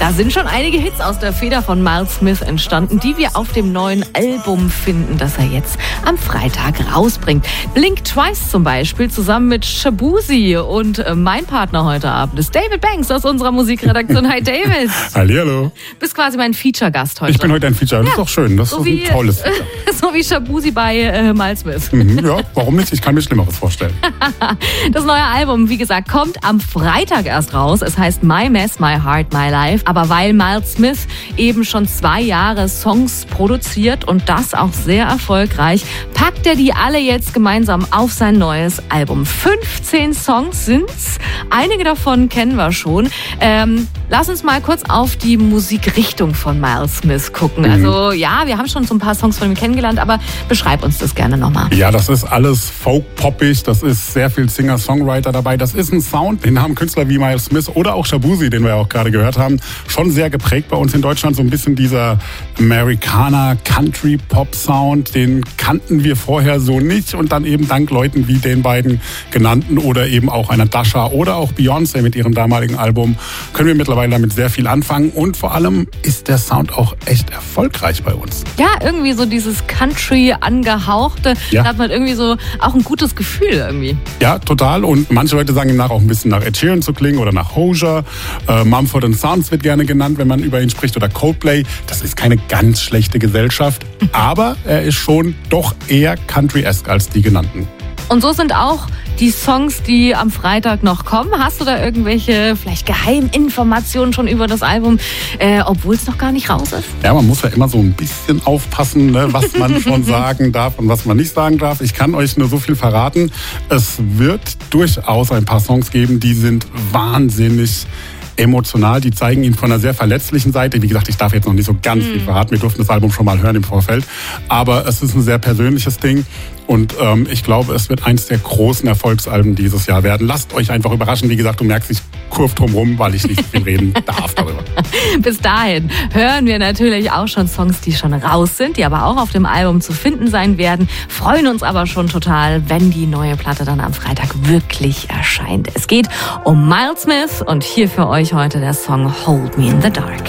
Da sind schon einige Hits aus der Feder von Miles Smith entstanden, die wir auf dem neuen Album finden, das er jetzt am Freitag rausbringt. Blink Twice zum Beispiel, zusammen mit Shaboozey. Und mein Partner heute Abend ist David Banks aus unserer Musikredaktion. Hi David. Hallihallo. Bist quasi mein Feature-Gast heute. Ich bin heute ein Feature, das ist doch schön. Das ist so ein tolles Feature. So wie Shaboozey bei Miles Smith. Ja, warum nicht? Ich kann mir Schlimmeres vorstellen. Das neue Album, wie gesagt, kommt am Freitag erst raus. Es heißt My Mess, My Heart, My Life. Aber weil Miles Smith eben schon 2 Jahre Songs produziert und das auch sehr erfolgreich, packt er die alle jetzt gemeinsam auf sein neues Album. 15 Songs sind's. Einige davon kennen wir schon. Lass uns mal kurz auf die Musikrichtung von Miles Smith gucken. Also ja, wir haben schon so ein paar Songs von ihm kennengelernt, aber beschreib uns das gerne nochmal. Ja, das ist alles folk-poppig, das ist sehr viel Singer-Songwriter dabei. Das ist ein Sound, den haben Künstler wie Miles Smith oder auch Shaboozey, den wir ja auch gerade gehört haben, schon sehr geprägt bei uns in Deutschland. So ein bisschen dieser Amerikaner-Country-Pop-Sound, den kannten wir vorher so nicht. Und dann eben dank Leuten wie den beiden genannten oder eben auch einer Dasha oder auch Beyoncé mit ihrem damaligen Album können wir mittlerweile damit sehr viel anfangen. Und vor allem ist der Sound auch echt erfolgreich bei uns. Ja, irgendwie so dieses Country angehauchte, da hat man irgendwie so auch ein gutes Gefühl irgendwie. Ja, total. Und manche Leute sagen ihm nach auch ein bisschen nach Ed Sheeran zu klingen oder nach Hozier. Mumford & Sons wird gerne genannt, wenn man über ihn spricht, oder Coldplay. Das ist keine ganz schlechte Gesellschaft, aber er ist schon doch eher Country-esque als die genannten. Und so sind auch die Songs, die am Freitag noch kommen. Hast du da irgendwelche vielleicht Geheiminformationen schon über das Album, obwohl es noch gar nicht raus ist? Ja, man muss ja immer so ein bisschen aufpassen, ne, was man schon sagen darf und was man nicht sagen darf. Ich kann euch nur so viel verraten. Es wird durchaus ein paar Songs geben, die sind wahnsinnig emotional, die zeigen ihn von einer sehr verletzlichen Seite. Wie gesagt, ich darf jetzt noch nicht so ganz viel verraten. Wir durften das Album schon mal hören im Vorfeld. Aber es ist ein sehr persönliches Ding. Und ich glaube, es wird eins der großen Erfolgsalben dieses Jahr werden. Lasst euch einfach überraschen. Wie gesagt, du merkst, ich kurve drum rum, weil ich nicht so viel reden darf darüber. Bis dahin hören wir natürlich auch schon Songs, die schon raus sind, die aber auch auf dem Album zu finden sein werden. Freuen uns aber schon total, wenn die neue Platte dann am Freitag wirklich erscheint. Es geht um Miles Smith und hier für euch heute der Song Hold Me in the Dark.